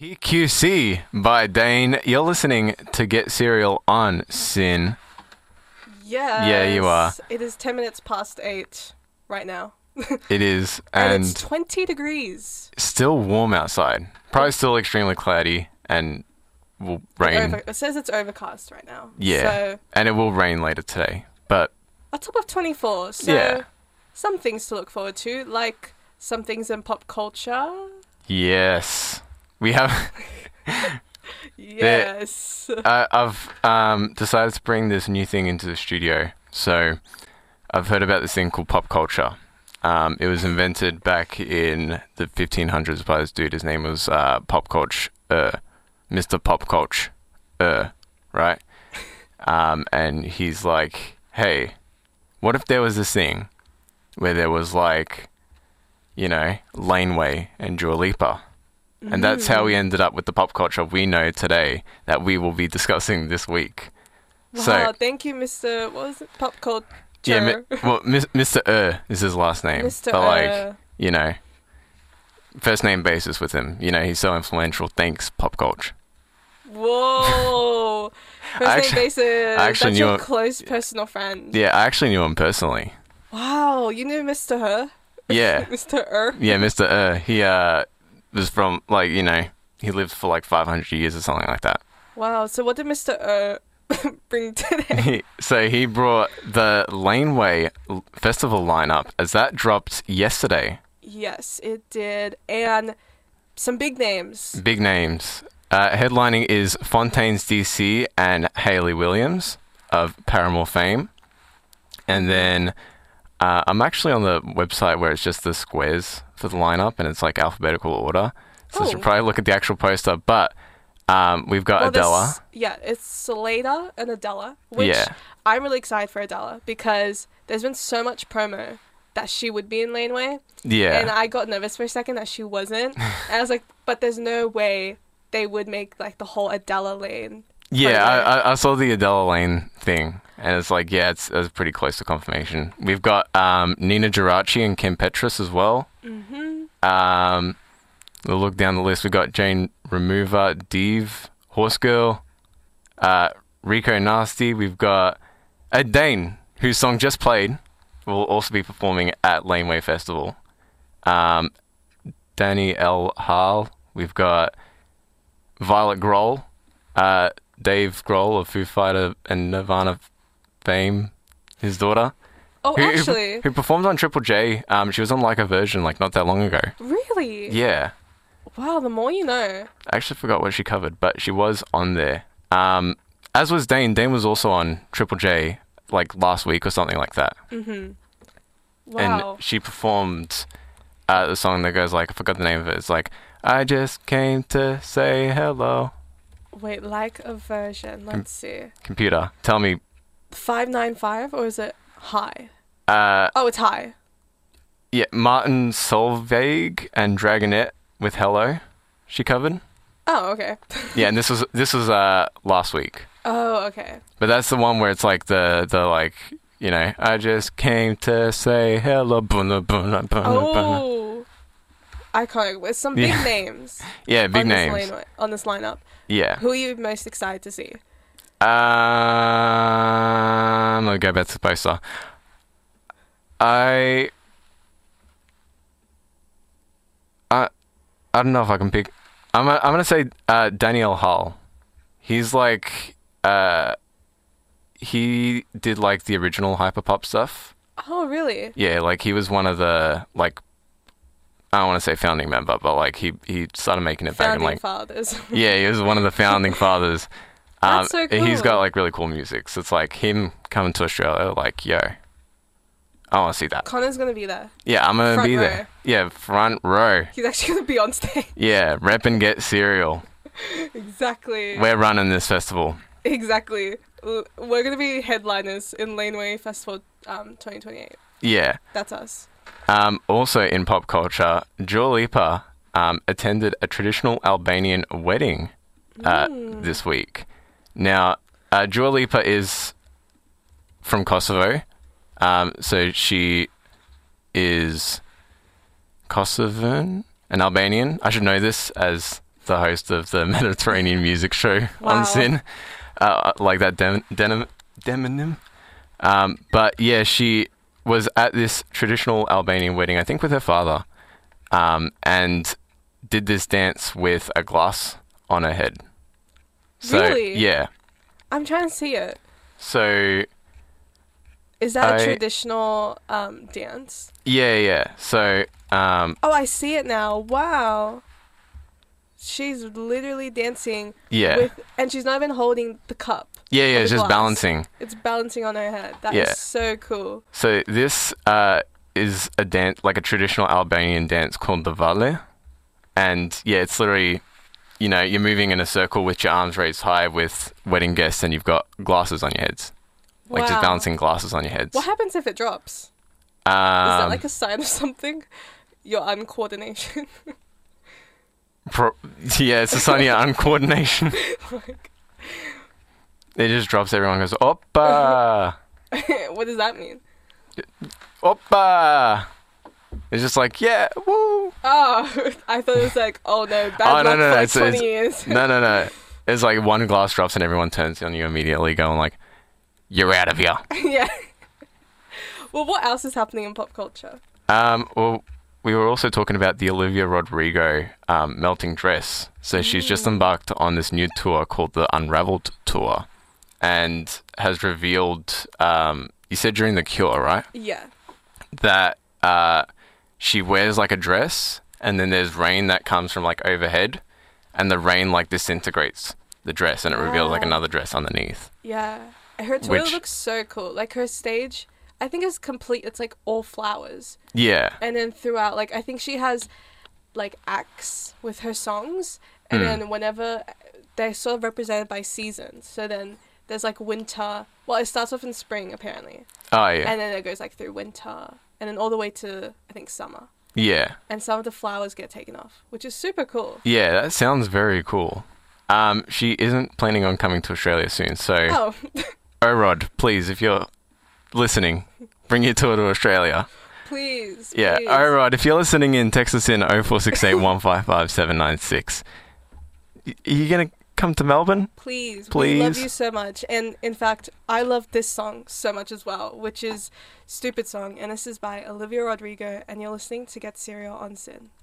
PQC by Dane. You're listening to Get Serial on Sin. Yes. Yeah, you are. It is 10 minutes past 8 right now. It is. And it's 20 degrees. Still warm outside. Probably still extremely cloudy and will rain. It says it's overcast right now. Yeah. So And it will rain later today. But a top of 24. So Yeah. some things to look forward to, like some things in pop culture. yes, we have. Yes. I've decided to bring this new thing into the studio. So I've heard about this thing called pop culture. It was invented back in the 1500s by this dude. His name was Pop Culture, Mr. Pop Culture, right? And he's like, hey, what if there was this thing where there was like, you know, Laneway and Dua Lipa? And that's how we ended up with the pop culture we know today that we will be discussing this week. Wow, thank you, Mr. What was it? Pop culture. Yeah, Mr. is his last name. Mr. But like, you know, first name basis with him. You know, he's so influential. Thanks, pop culture. Whoa. First name basis. That's your close personal friend. Yeah, I actually knew him personally. Wow, you knew Mr. Her? Yeah. Mr. Yeah, Mr. He was from, like, you know, he lived for like 500 years or something like that. Wow, so what did Mr. bring today? So he brought the Laneway Festival lineup as that dropped yesterday. Yes, it did. And some big names. Big names. Headlining is Fontaines DC and Hayley Williams of Paramore fame. And then I'm actually on the website where it's just the squares for the lineup and it's like alphabetical order. So I should probably look at the actual poster. But we've got Adele. Yeah, it's Selena and Adele, which I'm really excited for Adele because there's been so much promo that she would be in Laneway. Yeah. And I got nervous for a second that she wasn't. And I was like, but there's no way they would make like the whole Adele lane. Yeah, I saw the Adele Lane thing, and it's like, yeah, it's pretty close to confirmation. We've got Nina Geraci and Kim Petras as well. Mm-hmm. We'll look down the list. We've got Jane Remover, Dave, Horse Girl, Rico Nasty. We've got Dane, whose song just played, will also be performing at Laneway Festival. Danny L. Hall. We've got Violet Grohl. Dave Grohl of Foo Fighter and Nirvana fame, his daughter. Oh, actually. Who performed on Triple J. She was on like a version like not that long ago. Really? Yeah. Wow, the more you know. I actually forgot what she covered, but she was on there. As was Dane. Dane was also on Triple J like last week or something like that. Mm-hmm. Wow. And she performed the song that goes like, I forgot the name of it. It's like, I just came to say hello. Wait, like a version. Let's see. Computer, tell me. 595 or is it high? It's high. Yeah, Martin Solveig and Dragonette with Hello. She covered. Oh, okay. Yeah, and this was last week. Oh, okay. But that's the one where it's like the like, you know, I just came to say hello. Oh, iconic with some big names. Yeah, big names on this lineup. Yeah. Who are you most excited to see? I'm gonna go back to the poster. I don't know if I can pick. I'm gonna say Daniel Hull. He's like he did like the original hyperpop stuff. Oh, really? Yeah, like he was one of the like, I don't want to say founding member, but like he started making it back in like fathers. Yeah, he was one of the founding fathers. That's so cool. He's got like really cool music. So it's like him coming to Australia, like, yo, I want to see that. Connor's gonna be there. Yeah, I'm gonna be there. Yeah, front row. He's actually gonna be on stage. Yeah, rep and get cereal. Exactly. We're running this festival. Exactly. We're gonna be headliners in Laneway Festival 2028. Yeah. That's us. Also in pop culture, Dua Lipa attended a traditional Albanian wedding this week. Now, Dua Lipa is from Kosovo, so she is Kosovan, an Albanian. I should know this as the host of the Mediterranean music show Wow. on Sin. Like that demonym. But yeah, she was at this traditional Albanian wedding, I think with her father, and did this dance with a glass on her head. So, Really? yeah. I'm trying to see it. So... Is that a traditional dance? Yeah. So... oh, I see it now. Wow. She's literally dancing. Yeah. And she's not even holding the cup. Yeah, it's just balancing. It's balancing on her head. That is so cool. So this is a dance, like a traditional Albanian dance called the Vale. And yeah, it's literally, you're moving in a circle with your arms raised high with wedding guests and you've got glasses on your heads. Like just balancing glasses on your heads. What happens if it drops? Is that like a sign of something? Your uncoordination? Yeah, it's a sign of your uncoordination. It just drops, everyone goes, Oppa! What does that mean? Oppa! It's just like, yeah, woo! Oh, I thought it was like, oh no, bad luck for like 20 years. No. It's like one glass drops and everyone turns on you immediately going like, you're out of here. Yeah. Well, what else is happening in pop culture? Well, we were also talking about the Olivia Rodrigo Melting Dress. So she's just embarked on this new tour called the Unraveled Tour and has revealed, you said during The Cure, right? Yeah. That she wears like a dress and then there's rain that comes from like overhead and the rain like disintegrates the dress and it reveals like another dress underneath. Yeah. Her tour looks so cool. Like her stage, I think is complete. It's like all flowers. Yeah. And then throughout, like I think she has like acts with her songs and then whenever they're sort of represented by seasons. So then there's like winter. Well, it starts off in spring apparently. Oh yeah. And then it goes like through winter and then all the way to I think summer. Yeah. And some of the flowers get taken off, which is super cool. Yeah, that sounds very cool. She isn't planning on coming to Australia soon, so Rod, please, if you're listening, bring your tour to Australia. Please. Yeah, Rod, if you're listening in, text us in 0468 155 796. Are you going to come to Melbourne? Please. We love you so much. And in fact, I love this song so much as well, which is Stupid Song. And this is by Olivia Rodrigo. And you're listening to Get Serial on Sin.